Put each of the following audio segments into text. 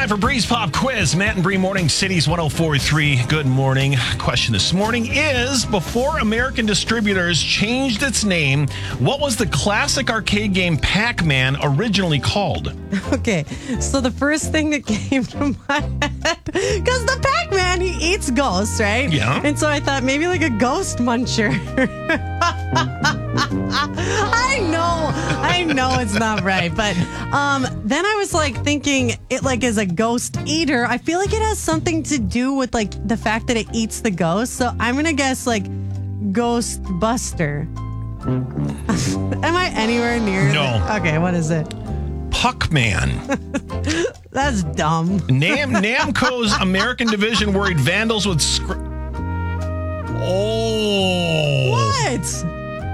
Time for Breeze Pop Quiz. Matt and Bree Morning Cities 104.3. Good morning. Question this morning is, before American Distributors changed its name, what was the classic arcade game Pac-Man originally called? Okay, so the first thing that came to my head, because the Pac-Man, he eats ghosts, right? Yeah. And so I thought maybe like a ghost muncher. I know it's not right, but then I was like thinking it like is a ghost eater. I feel like it has something to do with like the fact that it eats the ghost. So I'm gonna guess like Ghost Buster. Am I anywhere near? No. Okay, what is it? Puck-Man. That's dumb. Namco's American division worried vandals would What?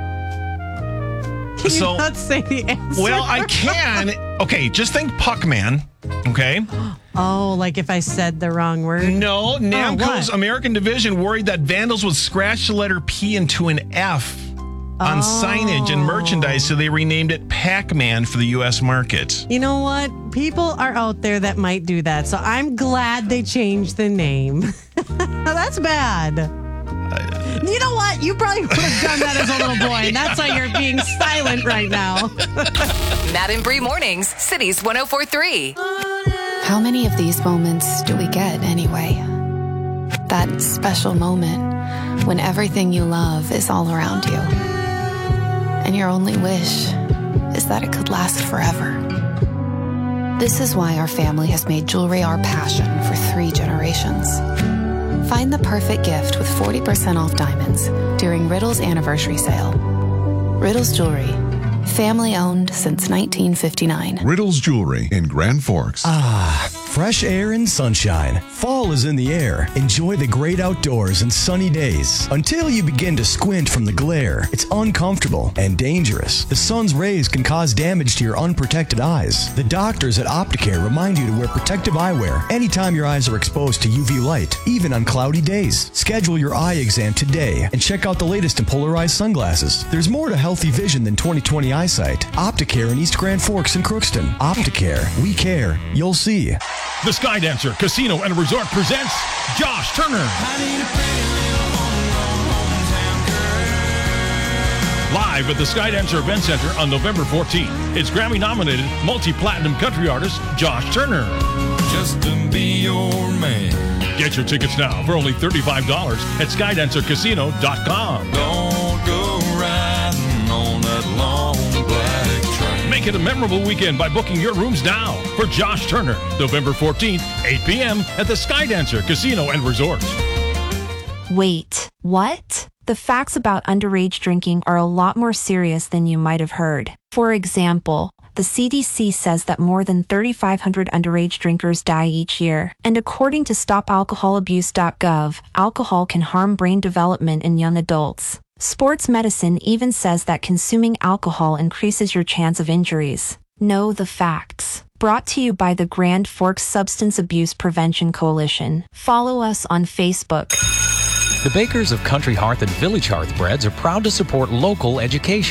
Can you not say the answer? Well, I can. Okay, just think Puck-Man. Okay. Oh, like if I said the wrong word? No, Namco's what? American division worried that vandals would scratch the letter P into an F on signage and merchandise, so they renamed it Pac-Man for the U.S. market. You know what? People are out there that might do that, so I'm glad they changed the name. That's bad. You know what? You probably would have done that as a little boy, and that's why you're being silent right now. Matt and Bree Mornings, Cities 104.3. How many of these moments do we get anyway? That special moment when everything you love is all around you, and your only wish is that it could last forever. This is why our family has made jewelry our passion for 3 generations. Find the perfect gift with 40% off diamonds during Riddle's anniversary sale. Riddle's Jewelry, family owned since 1959. Riddle's Jewelry in Grand Forks. Fresh air and sunshine. Fall is in the air. Enjoy the great outdoors and sunny days. Until you begin to squint from the glare, it's uncomfortable and dangerous. The sun's rays can cause damage to your unprotected eyes. The doctors at Opticare remind you to wear protective eyewear anytime your eyes are exposed to UV light, even on cloudy days. Schedule your eye exam today and check out the latest in polarized sunglasses. There's more to healthy vision than 20/20 eyesight. Opticare in East Grand Forks and Crookston. Opticare. We care. You'll see. The Skydancer Casino and Resort presents Josh Turner. Live at the Skydancer Event Center on November 14th. It's Grammy-nominated multi-platinum country artist Josh Turner. Just to be your man. Get your tickets now for only $35 at SkydancerCasino.com. Don't go riding on that long black train. Make it a memorable weekend by booking your rooms now for Josh Turner, November 14th, 8 p.m. at the Skydancer Casino and Resort. Wait, what? The facts about underage drinking are a lot more serious than you might have heard. For example, the CDC says that more than 3,500 underage drinkers die each year. And according to StopAlcoholAbuse.gov, alcohol can harm brain development in young adults. Sports medicine even says that consuming alcohol increases your chance of injuries. Know the facts. Brought to you by the Grand Forks Substance Abuse Prevention Coalition. Follow us on Facebook. The bakers of Country Hearth and Village Hearth breads are proud to support local education.